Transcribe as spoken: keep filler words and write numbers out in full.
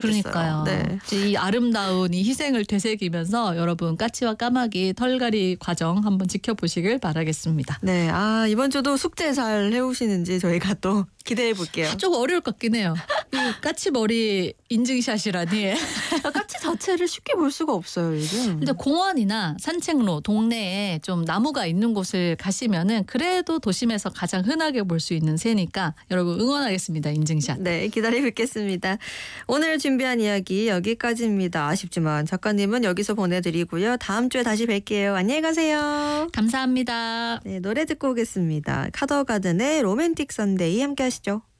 그러니까요. 네. 이제 이 아름다운 이 희생을 되새기면서 여러분 까치와 까마귀 털갈이 과정 한번 지켜보시길 바라겠습니다. 네, 아 이번 주도 숙제 잘 해오시는지 저희가 또 기대해 볼게요. 조금 어려울 것 같긴 해요. 이 까치 머리 인증샷이라니. 아, 까치 자체를 쉽게 볼 수가 없어요 요즘. 근데 공원이나 산책로, 동네에 좀 나무가 있는 곳을 가시면은 그래도 도심에서 가장 흔하게 볼 수 있는 새니까 여러분 응원하겠습니다. 인증샷. 네, 기다리고 있겠습니다. 오늘 준비한 이야기 여기까지입니다. 아쉽지만 작가님은 여기서 보내드리고요. 다음 주에 다시 뵐게요. 안녕히 가세요. 감사합니다. 네, 노래 듣고 오겠습니다. 카더가든의 로맨틱 선데이 함께 하시죠.